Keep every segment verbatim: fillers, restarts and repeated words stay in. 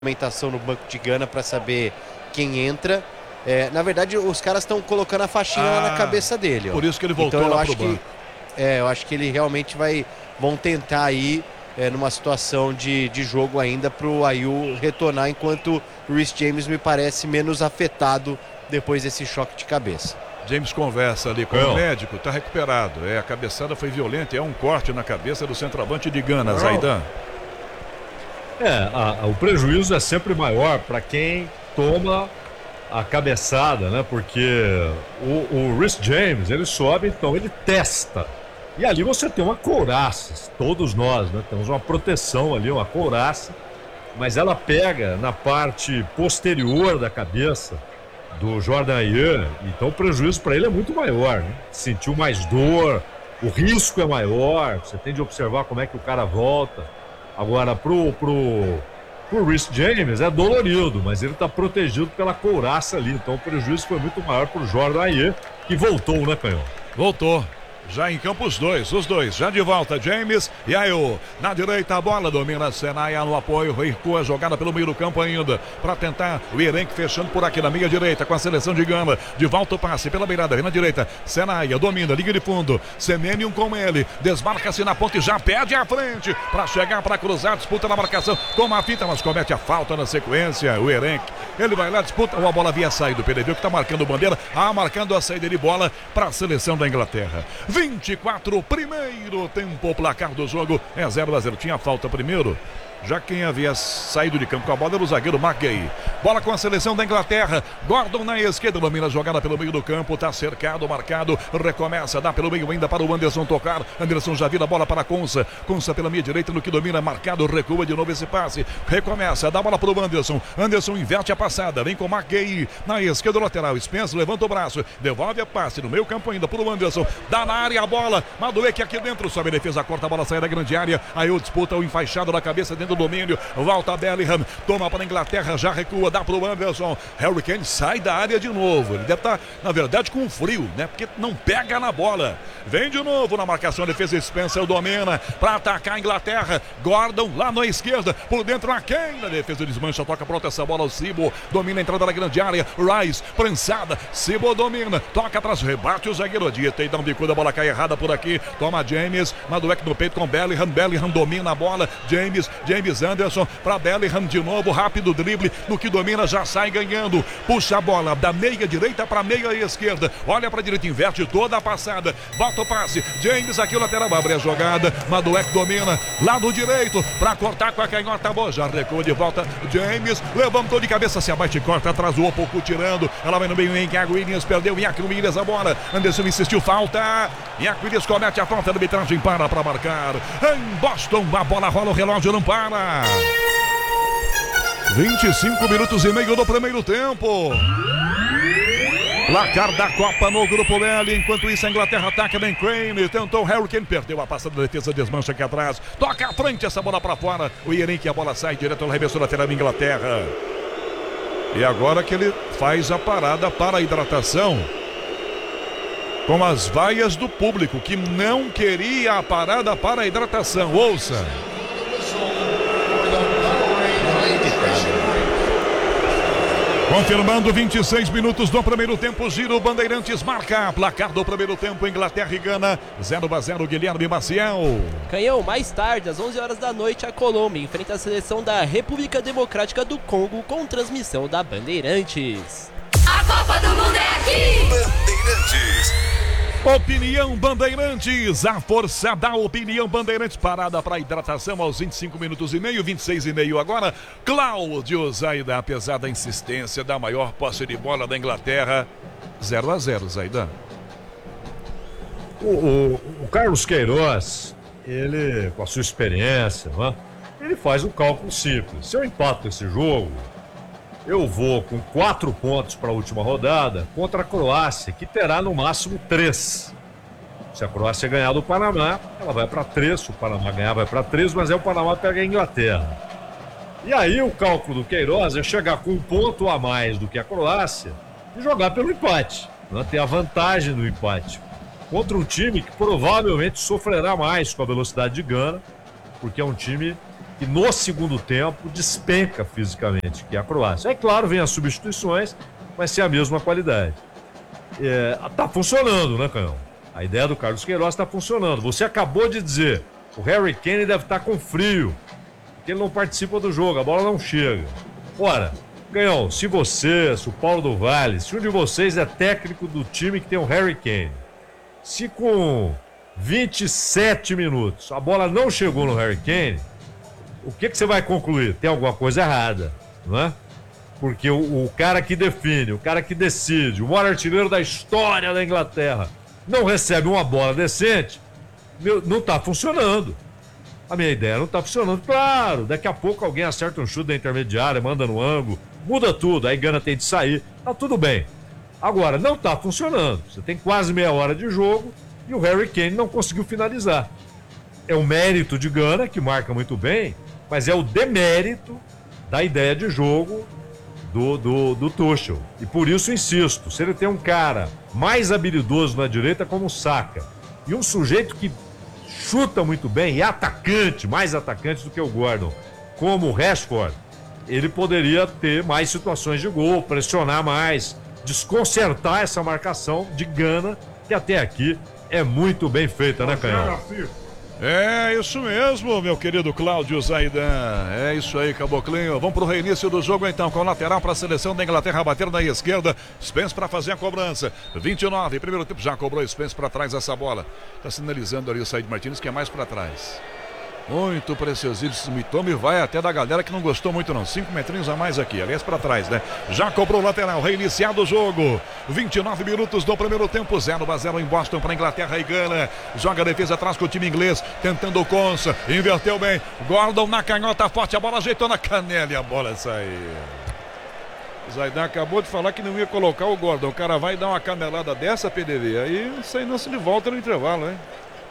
movimentação no banco de Gana para saber quem entra. É, na verdade, os caras estão colocando a faixinha ah, lá na cabeça dele. Ó. Por isso que ele voltou então, eu lá acho pro que, banco. é, eu acho que ele realmente vai... Vão tentar aí, é, numa situação de, de jogo ainda, pro Ayew retornar, enquanto o Reece James me parece menos afetado depois desse choque de cabeça. James conversa ali com o médico, tá recuperado. É, a cabeçada foi violenta, é um corte na cabeça do centroavante de Gana, Zaidan. É, a, a, o prejuízo é sempre maior para quem toma a cabeçada, né? Porque o, o Reece James, ele sobe, então ele testa. E ali você tem uma couraça, todos nós, né? Temos uma proteção ali, uma couraça, mas ela pega na parte posterior da cabeça do Jordan Ayew, então o prejuízo para ele é muito maior, né? Sentiu mais dor, o risco é maior, você tem de observar como é que o cara volta. Agora, pro, pro, pro Reece James é dolorido, mas ele tá protegido pela couraça ali, então o prejuízo foi muito maior pro Jordan Ayew, que voltou, né, Canhão? Voltou. Já em campo os dois, os dois, já de volta, James e Ayew. Na direita a bola, domina Senaia no apoio, recua a jogada pelo meio do campo ainda, para tentar o Erenk fechando por aqui na meia direita com a seleção de Gana. De volta o passe pela beirada, na direita, Senaia domina, liga de fundo, Semenion com ele, desmarca-se na ponta e já perde a frente, para chegar para cruzar, disputa na marcação, toma a fita, mas comete a falta na sequência, o Erenk. Ele vai lá, disputa, a bola havia saído, ele viu que tá marcando bandeira, ah, marcando a saída de bola para a seleção da Inglaterra. vinte e quatro, primeiro tempo, o placar do jogo é zero a zero. Tinha falta primeiro, já quem havia saído de campo com a bola era o zagueiro McGay. Bola com a seleção da Inglaterra, Gordon na esquerda, domina a jogada pelo meio do campo, tá cercado, marcado, recomeça, dá pelo meio ainda para o Anderson tocar, Anderson já vira a bola para a Konsa, Konsa pela meia direita no que domina, marcado, recua de novo esse passe, recomeça, dá a bola para o Anderson, Anderson inverte a passada, vem com o McGay na esquerda lateral, Spencer levanta o braço, devolve a passe no meio campo ainda para o Anderson, dá na área a bola, Madueke aqui dentro, sobe a defesa, corta a bola, sai da grande área, aí o disputa o enfaixado na cabeça dentro do domínio, volta Bellingham, toma para a Inglaterra, já recua, dá para o Anderson, Harry Kane sai da área de novo, ele deve estar, na verdade, com frio, né, porque não pega na bola, vem de novo na marcação, defesa Spencer domina, para atacar a Inglaterra, Gordon lá na esquerda, por dentro a Kane, na defesa desmancha, toca pronta essa bola, o Sibo, domina a entrada da grande área, Rice, prensada, Sibo domina, toca atrás, rebate o zagueiro, Dita e dá um bicudo, a bola cai errada por aqui, toma James, Madueke no peito com Bellingham, Bellingham domina a bola, James, James Anderson para Bellingham de novo, rápido drible, no que domina já sai ganhando, puxa a bola da meia direita para meia esquerda, olha para a direita, inverte toda a passada, bota o passe, James aqui o lateral, abre a jogada, Madueke domina, lado direito, para cortar com a canhota, boa, já recua de volta, James, levantou de cabeça, se abate, corta, atrasou, pouco tirando, ela vai no meio, em Iago Williams, perdeu, Iago Williams a bola, Anderson insistiu, falta, Iago Williams comete a falta, a arbitragem para para marcar, em Boston, a bola rola, o relógio não para, vinte e cinco minutos e meio do primeiro tempo. Placar da Copa no Grupo L. Enquanto isso, a Inglaterra ataca bem Crane. Tentou Harry Kane, perdeu a passada da defesa, desmancha aqui atrás. Toca à frente essa bola para fora. O Erenk, a bola sai direto no reverso lateral da Inglaterra. E agora que ele faz a parada para a hidratação, com as vaias do público que não queria a parada para a hidratação. Ouça. Confirmando vinte e seis minutos do primeiro tempo, Giro Bandeirantes marca. Placar do primeiro tempo, Inglaterra e Gana, zero a zero, Guilherme Maciel. Canhão, mais tarde, às onze horas da noite, a Colômbia enfrenta a seleção da República Democrática do Congo com transmissão da Bandeirantes. A Copa do Mundo é aqui! Bandeirantes. Opinião Bandeirantes, a força da Opinião Bandeirantes, parada para hidratação aos vinte e cinco minutos e meio, vinte e seis e meio agora. Cláudio Zaidan, apesar da insistência da maior posse de bola da Inglaterra, zero a zero, Zaidan. O, o, o Carlos Queiroz, ele, com a sua experiência, né, ele faz um cálculo simples. Se eu empato esse jogo, eu vou com quatro pontos para a última rodada contra a Croácia, que terá no máximo três. Se a Croácia ganhar do Panamá, ela vai para três. Se o Panamá ganhar, vai para três, mas aí o Panamá pega a Inglaterra. E aí o cálculo do Queiroz é chegar com um ponto a mais do que a Croácia e jogar pelo empate, né? Ter a vantagem do empate contra um time que provavelmente sofrerá mais com a velocidade de Gana, porque é um time que no segundo tempo despenca fisicamente, que é a Croácia. É claro, vem as substituições, vai ser a mesma qualidade. É, tá funcionando, né, Canhão? A ideia do Carlos Queiroz tá funcionando. Você acabou de dizer, o Harry Kane deve estar com frio, porque ele não participa do jogo, a bola não chega. Ora, Canhão, se você, se o Paulo do Vale, se um de vocês é técnico do time que tem o Harry Kane, se com vinte e sete minutos a bola não chegou no Harry Kane, o que, que você vai concluir? Tem alguma coisa errada, não é? Porque o, o cara que define, o cara que decide, o maior artilheiro da história da Inglaterra, não recebe uma bola decente, meu, não está funcionando. A minha ideia não está funcionando. Claro, daqui a pouco alguém acerta um chute da intermediária, manda no ângulo, muda tudo, aí Gana tem de sair, tá tudo bem. Agora, não está funcionando. Você tem quase meia hora de jogo e o Harry Kane não conseguiu finalizar. É o mérito de Gana, que marca muito bem, mas é o demérito da ideia de jogo do, do, do Tuchel. E por isso insisto, se ele tem um cara mais habilidoso na direita como o Saka e um sujeito que chuta muito bem e é atacante, mais atacante do que o Gordon, como o Rashford, ele poderia ter mais situações de gol, pressionar mais, desconcertar essa marcação de Gana, que até aqui é muito bem feita, né, Canhão? É isso mesmo, meu querido Cláudio Zaidan. É isso aí, Caboclinho. Vamos pro reinício do jogo então, com o lateral para a seleção da Inglaterra bater na esquerda. Spence para fazer a cobrança. vinte e nove, primeiro tempo, já cobrou Spence para trás essa bola. Tá sinalizando ali o Said Martínez que é mais para trás. Muito preciosíssimo. E Tommy vai até da galera que não gostou muito não. Cinco metrinhos a mais aqui, aliás para trás, né? Já cobrou o lateral, reiniciado o jogo. vinte e nove minutos do primeiro tempo, zero a zero em Boston para Inglaterra e Gana. Joga a defesa atrás com o time inglês, tentando o Konsa, inverteu bem. Gordon na canhota forte, a bola ajeitou na canela e a bola saiu. Zaidan acabou de falar que não ia colocar o Gordon. O cara vai dar uma canelada dessa, P D V. Aí isso aí não se volta no intervalo, hein?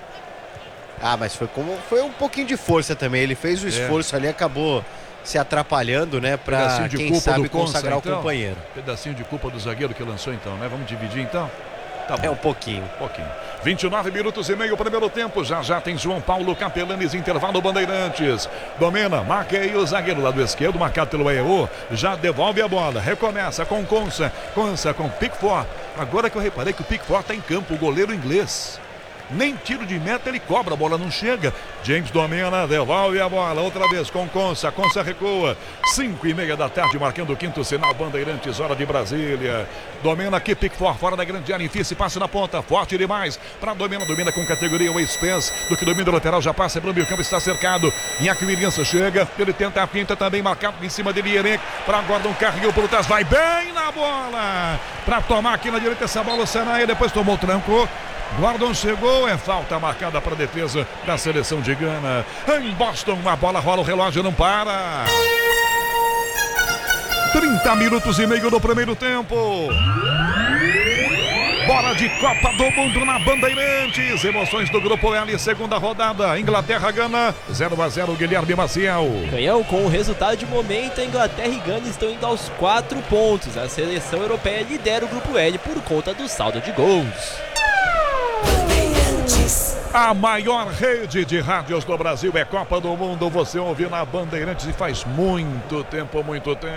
Ah, mas foi como foi um pouquinho de força também. Ele fez o esforço é. ali, acabou se atrapalhando, né? Pra de quem culpa sabe do Konsa, consagrar então. o companheiro. Pedacinho de culpa do zagueiro que lançou então, né? Vamos dividir então? Tá bom. É um pouquinho. Um pouquinho. vinte e nove minutos e meio, primeiro tempo. Já já tem João Paulo Capelanes, intervalo Bandeirantes. Domina, marca aí o zagueiro lado esquerdo, marcado pelo E U. Já devolve a bola, recomeça com Konsa. Konsa com Pickford. Agora que eu reparei que o Pickford tá em campo, o goleiro inglês. Nem tiro de meta ele cobra, a bola não chega. James domina, devolve a bola outra vez com Konsa, Konsa recua. Cinco e meia da tarde, marcando o quinto sinal, Bandeirantes, hora de Brasília. Domina aqui, Pickford, fora da grande área, enfia, se passa na ponta, forte demais. Para domina, domina com categoria, o Spence, do que domina o lateral, já passa, pelo meio campo, está cercado. Inhaque Williams chega, ele tenta a pinta também, marcado em cima dele, Erenc. Para Gordon, carregou por trás, vai bem na bola. Para tomar aqui na direita essa bola, o Senaia, depois tomou o tranco. Gordon chegou, é falta marcada para a defesa da seleção de Gana. Em Boston, a bola rola, o relógio não para. trinta minutos e meio do primeiro tempo. Bola de Copa do Mundo na Bandeirantes. Emoções do Grupo L, segunda rodada. Inglaterra, Gana, zero a zero, Guilherme Maciel. Canhão, com o resultado de momento, a Inglaterra e Gana estão indo aos quatro pontos. A seleção europeia lidera o Grupo L por conta do saldo de gols. A maior rede de rádios do Brasil é Copa do Mundo. Você ouve na Bandeirantes e faz muito tempo, muito tempo.